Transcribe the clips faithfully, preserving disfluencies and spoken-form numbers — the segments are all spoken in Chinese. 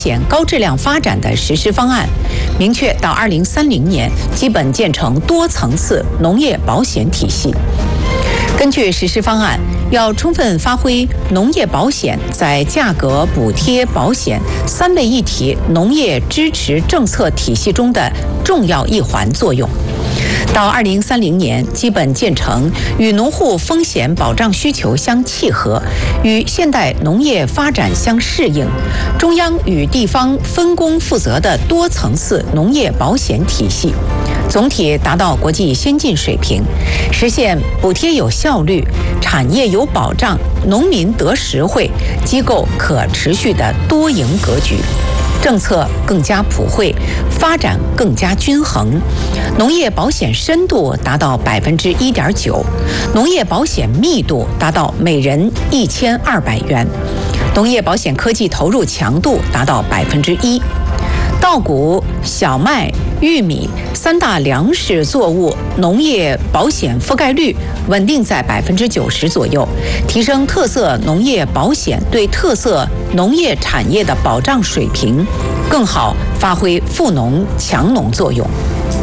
险高质量发展的实施方案，明确到二零三零年基本建成多层次农业保险体系。根据实施方案，要充分发挥农业保险在价格补贴保险三位一体农业支持政策体系中的重要一环作用。到二零三零年，基本建成与农户风险保障需求相契合、与现代农业发展相适应、中央与地方分工负责的多层次农业保险体系，总体达到国际先进水平，实现补贴有效率、产业有保障、农民得实惠、机构可持续的多赢格局。政策更加普惠，发展更加均衡，农业保险深度达到百分之一点九，农业保险密度达到每人一千二百元，农业保险科技投入强度达到百分之一。稻谷、小麦、玉米三大粮食作物农业保险覆盖率稳定在百分之九十左右，提升特色农业保险对特色农业产业的保障水平，更好发挥富农强农作用。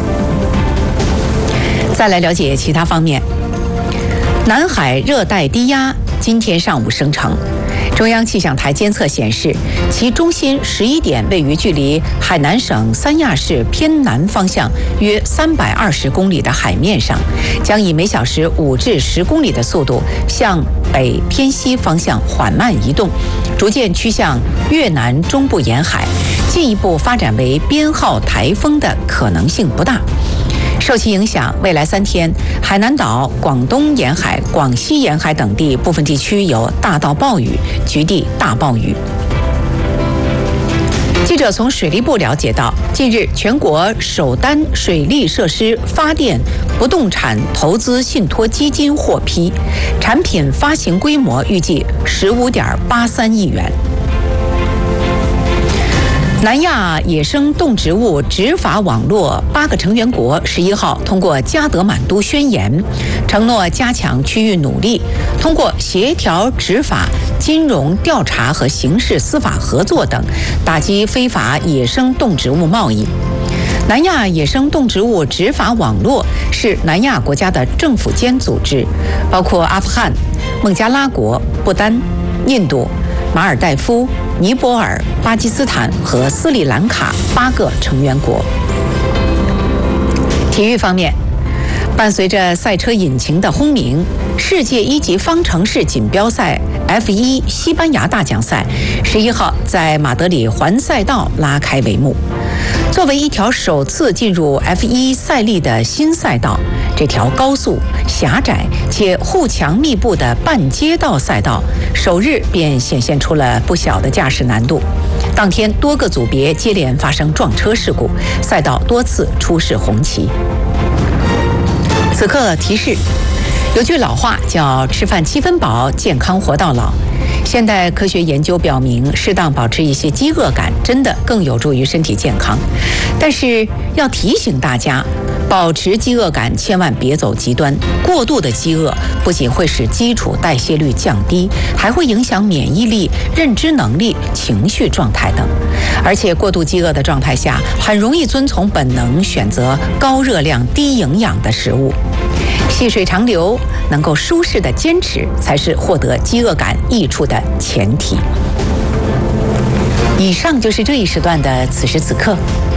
再来了解其他方面，南海热带低压今天上午生成。中央气象台监测显示，其中心十一点位于距离海南省三亚市偏南方向约三百二十公里的海面上，将以每小时五至十公里的速度向北偏西方向缓慢移动，逐渐趋向越南中部沿海，进一步发展为编号台风的可能性不大。受其影响，未来三天，海南岛、广东沿海、广西沿海等地部分地区有大到暴雨，局地大暴雨。记者从水利部了解到，近日全国首单水利设施发电不动产投资信托基金获批，产品发行规模预计十五点八三亿元。南亚野生动植物执法网络八个成员国十一号通过加德满都宣言，承诺加强区域努力，通过协调执法、金融调查和刑事司法合作等，打击非法野生动植物贸易。南亚野生动植物执法网络是南亚国家的政府间组织，包括阿富汗、孟加拉国、不丹、印度、马尔代夫、尼泊尔、巴基斯坦和斯里兰卡八个成员国。体育方面，伴随着赛车引擎的轰鸣，世界一级方程式锦标赛 F 一 西班牙大奖赛十一号在马德里环赛道拉开帷幕。作为一条首次进入 F 一 赛例的新赛道，这条高速、狭窄且护墙密布的半街道赛道，首日便显现出了不小的驾驶难度。当天多个组别接连发生撞车事故，赛道多次出示红旗。此刻提示，有句老话叫吃饭七分饱，健康活到老。现代科学研究表明，适当保持一些饥饿感真的更有助于身体健康。但是要提醒大家，保持饥饿感千万别走极端，过度的饥饿不仅会使基础代谢率降低，还会影响免疫力、认知能力、情绪状态等。而且过度饥饿的状态下，很容易遵从本能选择高热量、低营养的食物。细水长流，能够舒适的坚持，才是获得饥饿感益处的前提。以上就是这一时段的此时此刻。